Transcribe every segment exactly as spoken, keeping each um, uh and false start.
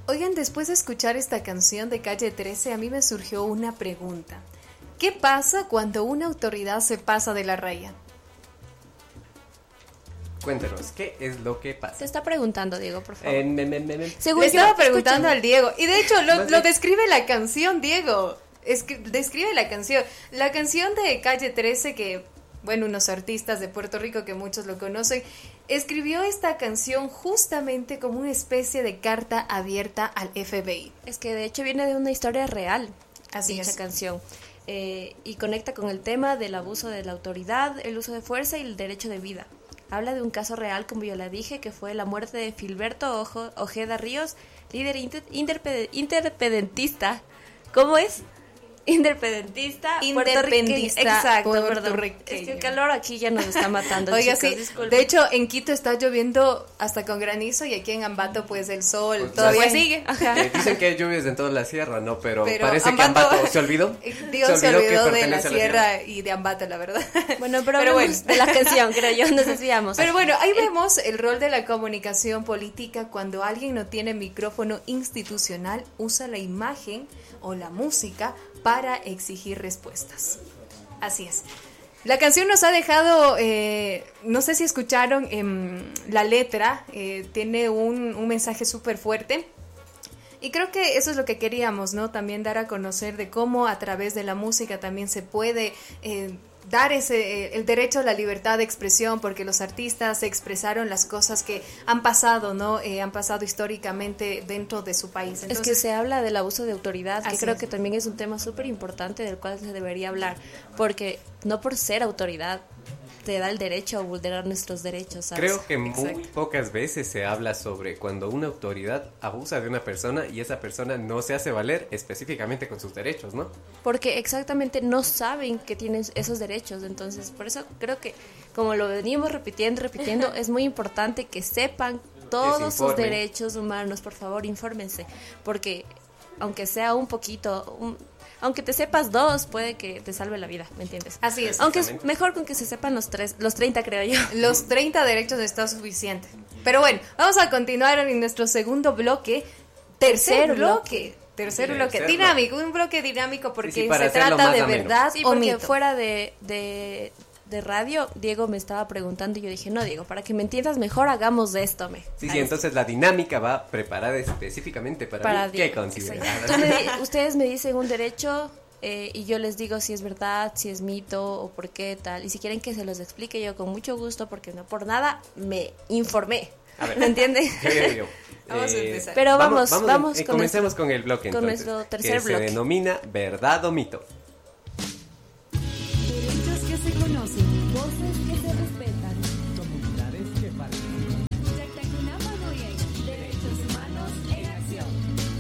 Oigan, después de escuchar esta canción de Calle trece, a mí me surgió una pregunta. ¿Qué pasa cuando una autoridad se pasa de la raya? Cuéntanos, ¿qué es lo que pasa? Se está preguntando, Diego, por favor. Eh, me, me, me, me. Según Le estaba yo, preguntando escuchen. al Diego. Y de hecho, lo, No sé. lo describe la canción, Diego. Escri- describe la canción. La canción de Calle trece, que, bueno, unos artistas de Puerto Rico que muchos lo conocen, escribió esta canción justamente como una especie de carta abierta al F B I. Es que de hecho viene de una historia real, Así dicha es. canción. Eh, y conecta con el tema del abuso de la autoridad, el uso de fuerza y el derecho de vida. Habla de un caso real, como yo la dije, que fue la muerte de Filberto Ojo, Ojeda Ríos, líder inter, interpede- interpedentista. ¿Cómo es? Interpedentista, Independista, exacto, perdón. puertorriqueño. Es que el calor aquí ya nos está matando. Oiga, chicos, sí, disculpen. de hecho en Quito está lloviendo hasta con granizo y aquí en Ambato pues el sol Pues, todavía pues, sigue. Ajá. Eh, dicen que hay lluvias en toda la sierra, ¿no? Pero, Pero parece Ambato- que Ambato se olvidó. Dios se olvidó, que de la pertenece a sierra y de Ambato, la verdad. Bueno, pero, Pero hablemos bueno. de la canción, creo yo, nos desviamos. Pero bueno, ahí vemos el rol de la comunicación política cuando alguien no tiene micrófono institucional, usa la imagen o la música para exigir respuestas. Así es. La canción nos ha dejado, eh, no sé si escucharon em, la letra, eh, tiene un, un mensaje súper fuerte. Y creo que eso es lo que queríamos, ¿no? También dar a conocer de cómo a través de la música también se puede eh, dar ese eh, el derecho a la libertad de expresión, porque los artistas expresaron las cosas que han pasado, ¿no? Eh, han pasado históricamente dentro de su país. Entonces, es que se habla del abuso de autoridad, que Así creo es. que también es un tema súper importante del cual se debería hablar, porque no por ser autoridad te da el derecho a vulnerar nuestros derechos, ¿sabes? Creo que muy Exacto. pocas veces se habla sobre cuando una autoridad abusa de una persona y esa persona no se hace valer específicamente con sus derechos, ¿no? Porque exactamente no saben que tienen esos derechos, entonces por eso creo que, como lo venimos repitiendo, repitiendo, es muy importante que sepan todos sus informen. derechos humanos. Por favor, infórmense, porque aunque sea un poquito, un- aunque te sepas dos, puede que te salve la vida, ¿me entiendes? Así es. Aunque es Exactamente. mejor con que se sepan los tres, los treinta, creo yo. los treinta derechos está suficiente. Pero bueno, vamos a continuar en nuestro segundo bloque. Tercer Tercer bloque. Tercer Tercer bloque. bloque. Dinámico, un bloque dinámico porque Sí, sí, para se hacerlo trata más de ameno. verdad Sí, o porque mito. fuera de, de, de radio, Diego me estaba preguntando y yo dije, no, Diego, para que me entiendas mejor, hagamos de esto, me. Sí, sí, Ahí entonces la dinámica va preparada específicamente para, Para mí. Diego, ¿Qué consideras? Tú me di- ustedes me dicen un derecho eh, y yo les digo si es verdad, si es mito o por qué tal. Y si quieren que se los explique yo con mucho gusto, porque no por nada me informé. A ver. ¿Me entienden? Yo, yo, yo. Vamos a empezar. Pero vamos, vamos, eh, con comencemos nuestro- con el bloque con entonces, nuestro tercer que bloque. se denomina verdad o mito. Derechos que se conocen, voces que se respetan. Comunidades que participan. Yactacunapadoyen, derechos humanos en acción.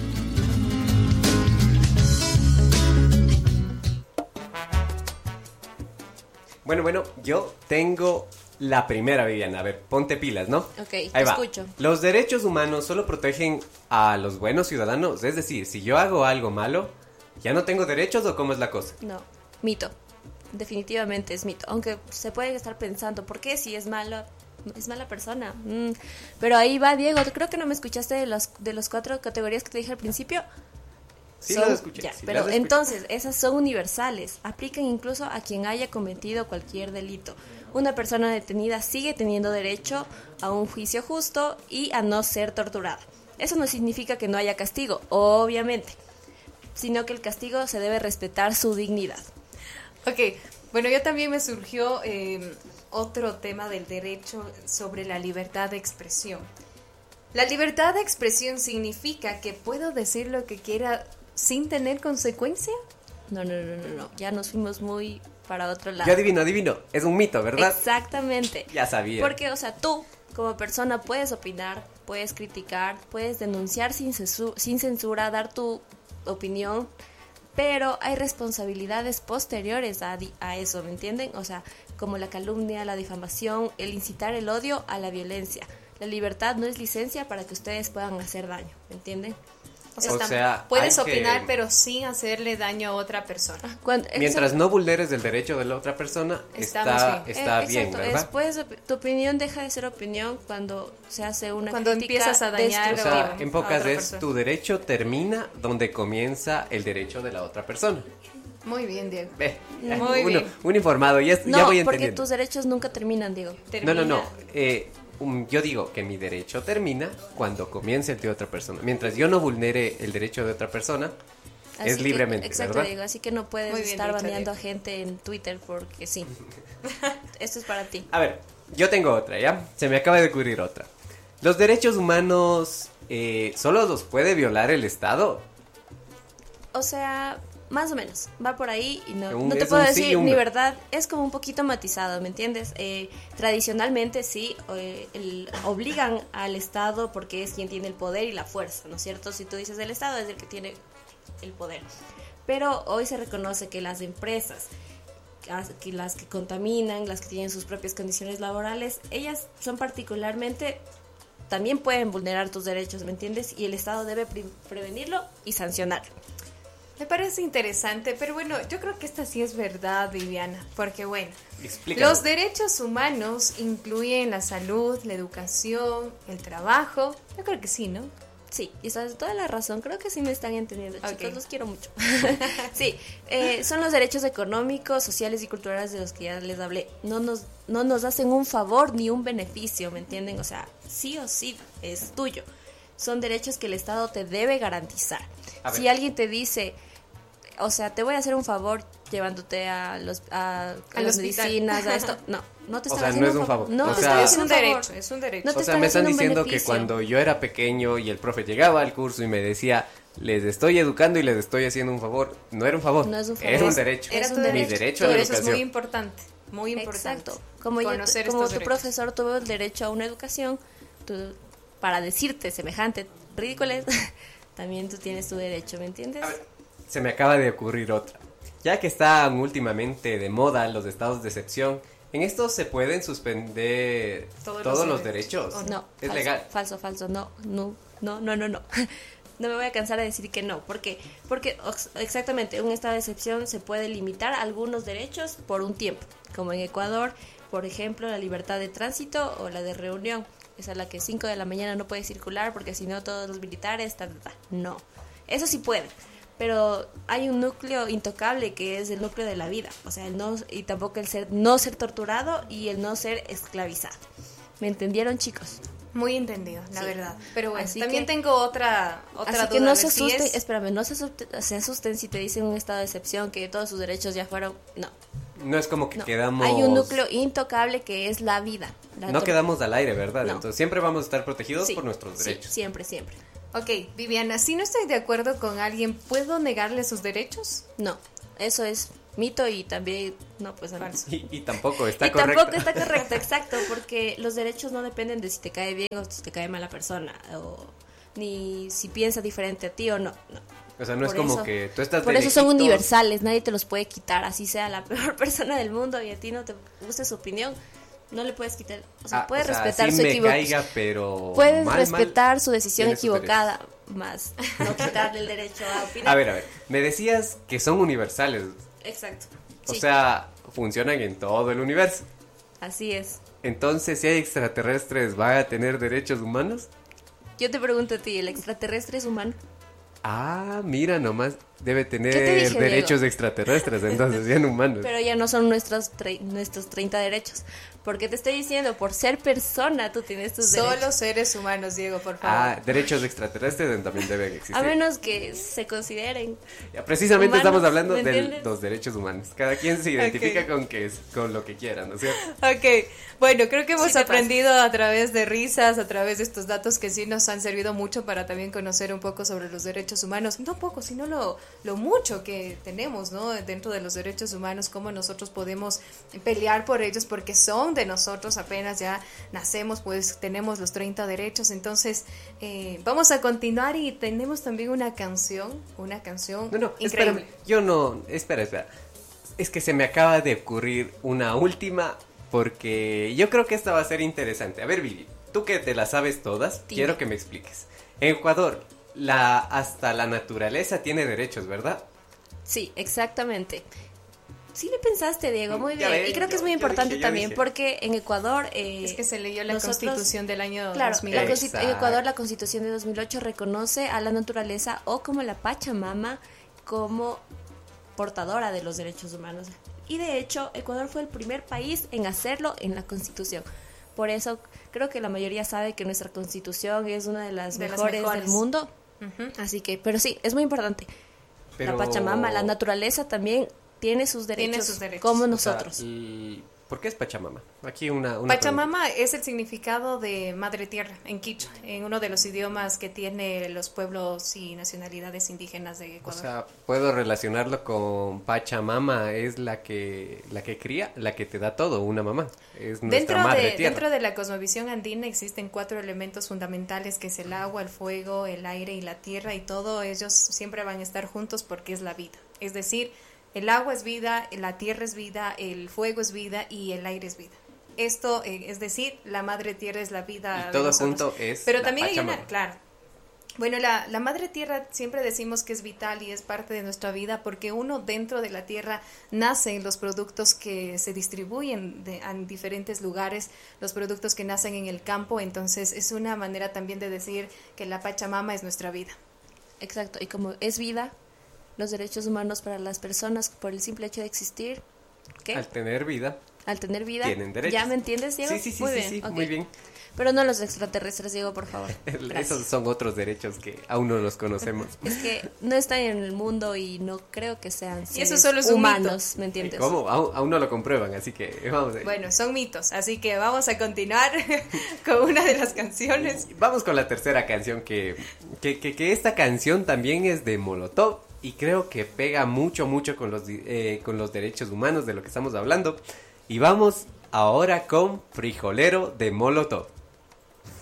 Bueno, bueno, yo tengo la primera, Viviana. A ver, ponte pilas, ¿no? Ok, Ahí te va. escucho. Los derechos humanos solo protegen a los buenos ciudadanos. Es decir, si yo hago algo malo, ¿ya no tengo derechos o cómo es la cosa? No, mito. Definitivamente es mito. Aunque se puede estar pensando, ¿por qué si es malo? Es mala persona. Mm. Pero ahí va, Diego. Creo que no me escuchaste de los, de los cuatro categorías que te dije al principio. Sí, Son- las escuché. ya, sí, pero las escuché. entonces, esas son universales. Aplican incluso a quien haya cometido cualquier delito. Una persona detenida sigue teniendo derecho a un juicio justo y a no ser torturada. Eso no significa que no haya castigo, obviamente, sino que el castigo se debe respetar su dignidad. Ok, bueno, yo también me surgió eh, otro tema del derecho sobre la libertad de expresión. La libertad de expresión significa que puedo decir lo que quiera sin tener consecuencia. No, no, no, no, no. Ya nos fuimos muy para otro lado. Yo adivino, adivino. Es un mito, ¿verdad? Exactamente. Ya sabía. Porque, o sea, tú como persona puedes opinar, puedes criticar, puedes denunciar sin, censu- sin censura, dar tu opinión, pero hay responsabilidades posteriores a, di- a eso, ¿me entienden? O sea, como la calumnia, la difamación, el incitar el odio a la violencia. La libertad no es licencia para que ustedes puedan hacer daño, ¿me entienden? O sea, O tam- sea, puedes hay que- opinar, pero sin hacerle daño a otra persona. Cuando- Mientras no vulneres el derecho de la otra persona, Estamos está, bien. está Eh, bien, exacto. ¿verdad? Después opi- tu opinión deja de ser opinión cuando se hace una Cuando crítica empiezas a dañar O destructiva. sea, a en pocas otra es persona. tu derecho termina donde comienza el derecho de la otra persona. Muy bien, Diego. Ve, Muy uno, bien. un informado, ya, ya No, voy porque entendiendo. tus derechos nunca terminan, Diego. No, no, no. Termina- eh, um, yo digo que mi derecho termina cuando comience el de otra persona. Mientras yo no vulnere el derecho de otra persona, Así es que- libremente, exacto, ¿verdad? Diego. Así que no puedes Muy bien estar dicho, baneando a Diego. gente en Twitter porque sí. Esto es para ti. A ver, yo tengo otra, ¿ya? Se me acaba de ocurrir otra. ¿Los derechos humanos eh, solo los puede violar el Estado? O sea, más o menos, va por ahí y no, Un- no te es puedo un sí y decir un ni no. verdad, es como un poquito matizado, ¿me entiendes? Eh, tradicionalmente sí, eh, el- obligan al Estado porque es quien tiene el poder y la fuerza, ¿no es cierto? Si tú dices el Estado es el que tiene el poder. Pero hoy se reconoce que las empresas, las que, las que contaminan, las que tienen sus propias condiciones laborales, ellas son particularmente, también pueden vulnerar tus derechos, ¿me entiendes? Y el Estado debe pre- prevenirlo y sancionarlo. Me parece interesante, pero bueno, yo creo que esta sí es verdad, Viviana, porque bueno, Explícame. los derechos humanos incluyen la salud, la educación, el trabajo. Yo creo que sí, ¿no? Sí, y sabes toda la razón, creo que sí me están entendiendo, chicos, Ok. los quiero mucho. Sí, eh, son los derechos económicos, sociales y culturales de los que ya les hablé. No nos, no nos hacen un favor ni un beneficio, ¿me entienden? O sea, sí o sí es tuyo. Son derechos que el Estado te debe garantizar. A Si ver. alguien te dice, o sea, te voy a hacer un favor llevándote a los a, a Al las hospital. medicinas, a esto, no, no te O están sea, haciendo no es un favor. No, O te sea, están es haciendo un favor. derecho, es un derecho. No te O sea, están me están haciendo un diciendo que beneficio. cuando yo era pequeño y el profe llegaba al curso y me decía, les estoy educando y les estoy haciendo un favor, no era un favor, No es un favor. era un derecho. Era Es tu un Mi derecho. derecho Tu a la derecho es educación. muy importante, muy importante. Exacto. Como, yo, conocer como tu estos derechos. profesor tuvo el derecho a una educación, tú, para decirte semejante ridículos, también tú tienes tu derecho, ¿me entiendes? A ver, se me acaba de ocurrir otra. Ya que están últimamente de moda los estados de excepción, ¿en estos se pueden suspender Todos todos, los los derechos. derechos? No, Es falso, legal. falso, falso, no, no, no, no, no, no. No me voy a cansar de decir que no, porque porque ox- exactamente un estado de excepción se puede limitar algunos derechos por un tiempo, como en Ecuador, por ejemplo, la libertad de tránsito o la de reunión, esa es la que cinco de la mañana no puede circular porque si no todos los militares, ta, ta, ta. No, eso sí puede. Pero hay un núcleo intocable que es el núcleo de la vida, o sea, el no y tampoco el ser no ser torturado y el no ser esclavizado. ¿Me entendieron, chicos? Muy entendido, la Sí. verdad. Pero bueno, Así también que- tengo otra otra Así que duda, no a se ver si asusten, es- espérame, no se asusten, se asusten si te dicen un estado de excepción que todos sus derechos ya fueron, no, No es como que no. quedamos... Hay un núcleo intocable que es la vida. La No tor- quedamos al aire, ¿verdad? No. Entonces siempre vamos a estar protegidos Sí, por nuestros sí, derechos. siempre, siempre. Ok, Viviana, si no estoy de acuerdo con alguien, ¿puedo negarle sus derechos? No, eso es mito y también, no, pues a mí- Falso. Y, y tampoco está y correcto. tampoco está correcto, exacto, porque los derechos no dependen de si te cae bien o si te cae mal la persona, o ni si piensa diferente a ti o no. no. O sea, no es Por como eso- que tú estás Por de eso son lejitos. universales, nadie te los puede quitar, así sea la peor persona del mundo y a ti no te guste su opinión, no le puedes quitar, o sea, Ah, puedes o sea, respetar sí su me equivocación. caiga, pero Puedes mal, respetar mal, su decisión tiene sus equivocada, más no quitarle el derecho a opinar. A ver, a ver. Me decías que son universales. Exacto. O Sí, sea, funcionan en todo el universo. así es. Entonces, si hay extraterrestres, ¿van a tener derechos humanos? Yo te pregunto a ti, ¿el extraterrestre es humano? Ah, mira, nomás debe te tener dije, derechos Diego? extraterrestres, entonces, bien humanos. Pero ya no son nuestros, tre- nuestros treinta derechos. Porque te estoy diciendo, por ser persona, tú tienes tus Solo derechos. seres humanos, Diego, por favor. Ah, derechos extraterrestres también deben existir. A menos que se consideren. Ya, precisamente humanos, estamos hablando ¿me de entiendes? los derechos humanos. Cada quien se identifica Ok. con que es, con lo que quiera, ¿no es cierto? Ok, bueno, creo que hemos Sí te aprendido a través de risas, a través de estos datos que sí nos han servido mucho para también conocer un poco sobre los derechos humanos. No poco, sino lo, lo mucho que tenemos, ¿no? Dentro de los derechos humanos, cómo nosotros podemos pelear por ellos, porque son de nosotros, apenas ya nacemos, pues tenemos los treinta derechos. Entonces, eh, vamos a continuar y tenemos también una canción, una canción No, no, increíble. espérame. Yo no, espera, espera. Es que se me acaba de ocurrir una última porque yo creo que esta va a ser interesante. A ver, Vivi, tú que te las sabes todas, Dime. quiero que me expliques. En Ecuador, la, hasta la naturaleza tiene derechos, ¿verdad? Sí, exactamente. Sí le pensaste, Diego, muy Ya bien. ves, y creo que yo- es muy yo importante dije, yo también dije. porque en Ecuador... eh, Es que se leyó la nosotros- Constitución del año Claro, dos mil la ocho. consti- en Exacto. Ecuador la Constitución de dos mil ocho reconoce a la naturaleza o como la Pachamama como portadora de los derechos humanos. Y de hecho, Ecuador fue el primer país en hacerlo en la Constitución. Por eso creo que la mayoría sabe que nuestra Constitución es una de las, De las mejores, mejores. del mundo. Ujú. Así que, pero sí, es muy importante. Pero- La Pachamama, la naturaleza también tiene sus derechos, Tiene sus derechos. como O sea, nosotros. y- ¿por qué es Pachamama? Aquí una... una Pachamama es el significado de madre tierra en quichua, en uno de los idiomas que tiene los pueblos y nacionalidades indígenas de O Ecuador. sea, puedo relacionarlo con Pachamama, es la que la que cría, la que te da todo, una mamá. Es nuestra Dentro madre de, tierra. dentro de la cosmovisión andina existen cuatro elementos fundamentales que es el agua, el fuego, el aire y la tierra, y todos ellos siempre van a estar juntos porque es la vida. Es decir, el agua es vida, la tierra es vida, el fuego es vida y el aire es vida. Esto, eh, es decir, la madre tierra es la vida Y de todo nosotros. junto es Pero la también hay Pachamama. una, claro. Bueno, la, la madre tierra siempre decimos que es vital y es parte de nuestra vida porque uno dentro de la tierra nacen los productos que se distribuyen de, en diferentes lugares, los productos que nacen en el campo, entonces es una manera también de decir que la Pachamama es nuestra vida. Exacto, y como es vida, los derechos humanos para las personas por el simple hecho de existir, ¿qué? Al tener vida, Al tener vida, tienen derechos. ¿ya me entiendes, Diego? Sí, sí, sí, muy sí, bien, sí, ok. muy bien. Pero no los extraterrestres, Diego, por favor. Gracias. Esos son otros derechos que aún no los conocemos. Es que no están en el mundo y no creo que sean Y eso seres solo es un humanos, ¿me ¿Y entiendes? ¿Cómo? Aún, aún no lo comprueban, así que vamos a Bueno, son mitos, así que vamos a continuar con una de las canciones. Vamos con la tercera canción que, que, que, que esta canción también es de Molotov y creo que pega mucho, mucho con los, di- eh, con los derechos humanos de lo que estamos hablando. Y vamos ahora con Frijolero de Molotov.